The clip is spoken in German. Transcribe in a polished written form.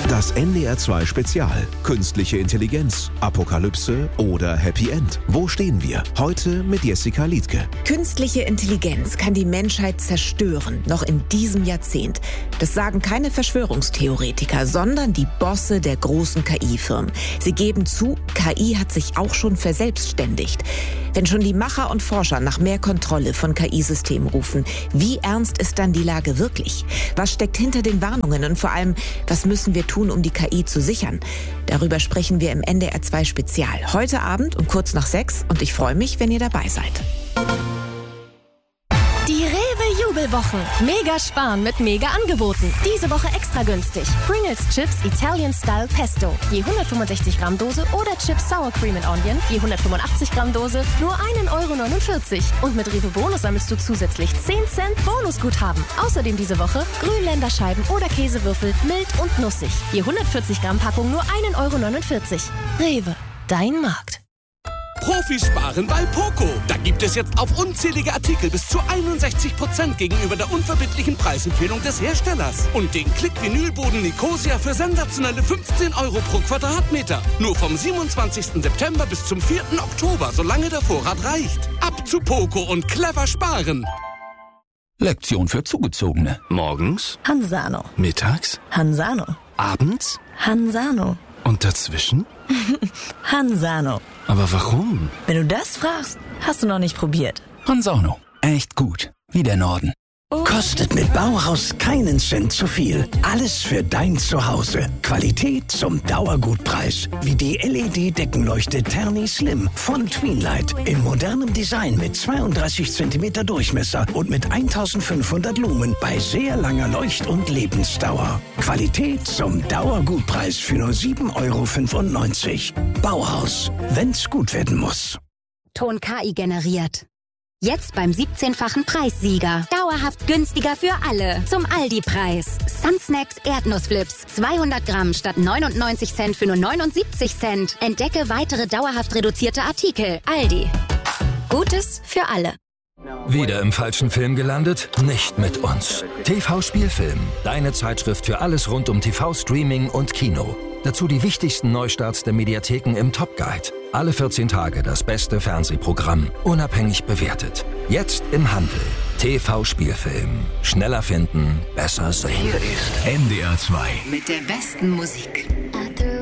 Das NDR 2 Spezial. Künstliche Intelligenz, Apokalypse oder Happy End. Wo stehen wir? Heute mit Jessica Liedtke. Künstliche Intelligenz kann die Menschheit zerstören, noch in diesem Jahrzehnt. Das sagen keine Verschwörungstheoretiker, sondern die Bosse der großen KI-Firmen. Sie geben zu, KI hat sich auch schon verselbstständigt. Wenn schon die Macher und Forscher nach mehr Kontrolle von KI-Systemen rufen, wie ernst ist dann die Lage wirklich? Was steckt hinter den Warnungen und vor allem, was müssen wir tun, um die KI zu sichern? Darüber sprechen wir im NDR 2 Spezial. Heute Abend um kurz nach 6 und ich freue mich, wenn ihr dabei seid. Die Rewe-Jubelwochen. Mega sparen mit Mega-Angeboten. Diese Woche extra günstig. Pringles Chips Italian Style Pesto. Je 165 Gramm Dose oder Chips Sour Cream and Onion. Je 185 Gramm Dose. Nur 1,49 €. Und mit Rewe Bonus sammelst du zusätzlich 10 Cent Bonusguthaben. Außerdem diese Woche Grünländerscheiben oder Käsewürfel mild und nussig. Je 140 Gramm Packung nur 1,49 €. Rewe. Dein Markt. Profisparen bei Poco. Da gibt es jetzt auf unzählige Artikel bis zu 61% gegenüber der unverbindlichen Preisempfehlung des Herstellers. Und den Klick-Vinylboden Nicosia für sensationelle 15 € pro Quadratmeter. Nur vom 27. September bis zum 4. Oktober, solange der Vorrat reicht. Ab zu Poco und clever sparen. Lektion für Zugezogene. Morgens, Hansano. mittags, Hansano. abends Hansano. und dazwischen? Hansano. Aber warum? Wenn du das fragst, hast du noch nicht probiert. Hansano. Echt gut. Wie der Norden. Kostet mit Bauhaus keinen Cent zu viel. Alles für dein Zuhause. Qualität zum Dauergutpreis. Wie die LED-Deckenleuchte Terni Slim von Tweenlight. In modernem Design mit 32 cm Durchmesser und mit 1500 Lumen bei sehr langer Leucht- und Lebensdauer. Qualität zum Dauergutpreis für nur 7,95 €. Bauhaus. Wenn's gut werden muss. Ton KI generiert. Jetzt beim 17-fachen Preissieger. Dauerhaft günstiger für alle. Zum Aldi-Preis. Sunsnacks Erdnussflips. 200 Gramm statt 99 Cent für nur 79 Cent. Entdecke weitere dauerhaft reduzierte Artikel. Aldi. Gutes für alle. Wieder im falschen Film gelandet? Nicht mit uns. TV Spielfilm. Deine Zeitschrift für alles rund um TV-Streaming und Kino. Dazu die wichtigsten Neustarts der Mediatheken im Top Guide. Alle 14 Tage das beste Fernsehprogramm. Unabhängig bewertet. Jetzt im Handel. TV Spielfilm. Schneller finden, besser sehen. Hier ist NDR 2. Mit der besten Musik.